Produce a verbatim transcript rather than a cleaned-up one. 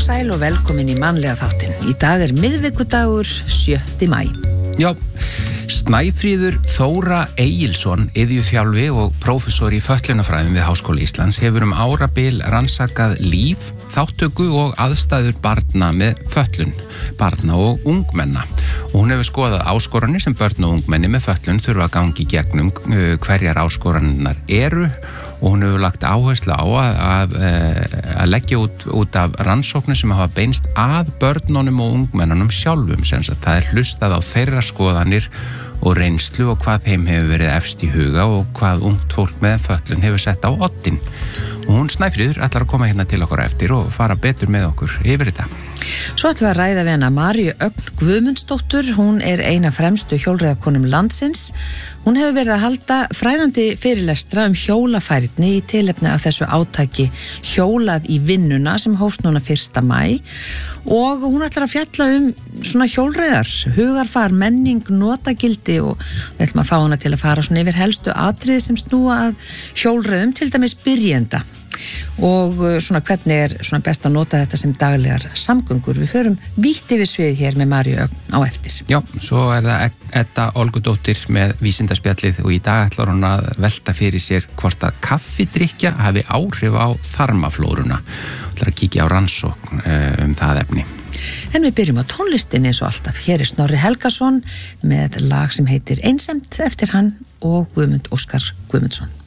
og sæl og velkomin í mannlega þáttinn. Í dag er miðvikudagur sjötti maí. Já, Snæfríður Þóra Egilsson, iðjuþjálfi og prófessor í fötlunarfræðum við Háskóla Íslands, hefur um árabil rannsakað líf, þáttöku og aðstæður barna með fötlun, barna og ungmenna. Og hún hefur skoðað áskoranir sem börn og ungmenni með fötlun þurfa að gangi gegnum, hverjar áskoranirnar eru, og hún hefur lagt áherslu á að, að, að leggja út, út af rannsóknir sem hafa beinst að börnunum og ungmennunum sjálfum, sem sagt það er hlustað á þeirra skoðanir og reynslu og hvað þeim hefur verið efst í huga og hvað ungt fólk með fötlun hefur sett á oddinn. Og hún Snæfríður ætlar að koma hérna til okkur eftir og fara betur með okkur yfir þetta. Svo ætlum við að ræða við hana Maríu Ögn Guðmundsdóttur. Hún er eina fremstu hjólreiðakonum landsins. Hún hefur verið að halda fræðandi fyrirlestra um hjólafærni í tilefni af þessu átaki Hjólað í vinnuna sem hófst núna fyrsta maí, og hún ætlar að fjalla um svona hjólreiðar, hugarfar, menning, notagildi, og við ætlum að fá hana til að fara svona yfir helstu atriði sem snúa að hjólreiðum, til dæmis byrjenda, og svona hvernig er svona best að nota þetta sem daglegar samgöngur. Við förum vítt yfir svið hér með Maríu Ögn á eftir. Já, svo er það Edda Olgudóttir með vísindaspjallið, og í dag ætlar hún að velta fyrir sér hvort að kaffidrykkja hafi áhrif á þarmaflóruna. Hún ætlar að kíkja á rannsókn um það efni. En við byrjum á tónlistinni eins og alltaf. Hér er Snorri Helgason með lag sem heitir Einsemd eftir hann og Guðmund Óskar Guðmundsson.